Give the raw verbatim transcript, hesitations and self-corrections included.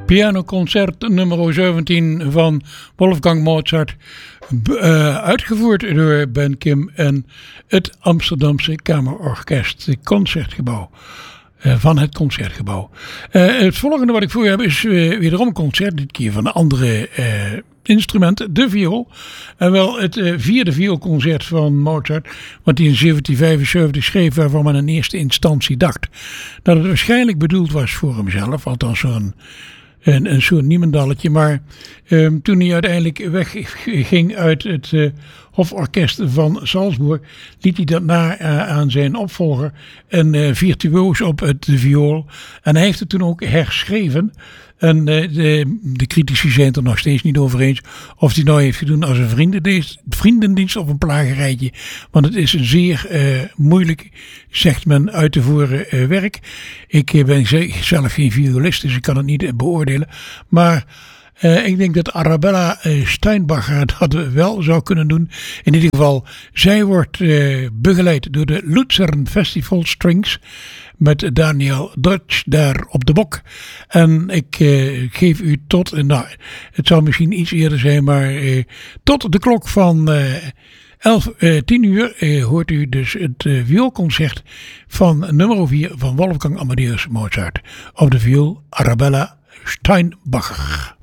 Pianoconcert nummer zeventien van Wolfgang Mozart, uh, uitgevoerd door Ben Kim en het Amsterdamse Kamerorkest, het Concertgebouw. Uh, van het Concertgebouw. Uh, het volgende wat ik voor je heb is uh, wederom een concert, dit keer van een andere uh, instrument, de viool. En wel het uh, vierde vioolconcert van Mozart, wat hij in zeventien vijfenzeventig schreef, waarvan men in eerste instantie dacht dat het waarschijnlijk bedoeld was voor hemzelf, althans zo'n Een, een soort niemendalletje, maar uh, toen hij uiteindelijk wegging uit het uh, hoforkest van Salzburg, liet hij dat na uh, aan zijn opvolger, een uh, virtuoos op het de viool. En hij heeft het toen ook herschreven. En uh, de, de critici zijn het er nog steeds niet over eens of hij nou heeft gedaan als een vriendendienst, vriendendienst of een plagerijtje. Want het is een zeer uh, moeilijk, zegt men, uit te voeren uh, werk. Ik uh, ben zelf geen violist, dus ik kan het niet uh, beoordelen. Maar uh, ik denk dat Arabella uh, Steinbacher dat wel zou kunnen doen. In ieder geval, zij wordt uh, begeleid door de Luzern Festival Strings, met Daniel Dutch daar op de bok. En ik uh, geef u tot, uh, nou, het zal misschien iets eerder zijn, maar uh, tot de klok van uh, elf, uh, tien uur uh, hoort u dus het uh, vioolconcert van nummer vier van Wolfgang Amadeus Mozart. Op de viool Arabella Steinbacher.